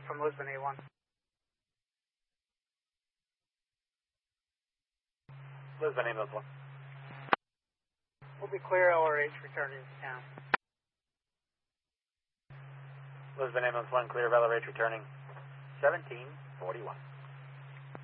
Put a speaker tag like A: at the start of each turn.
A: from Lisbon A1.
B: Lisbon ambulance 1.
A: We'll be clear LRH returning to town.
B: Lisbon ambulance 1, clear of LRH returning 1741.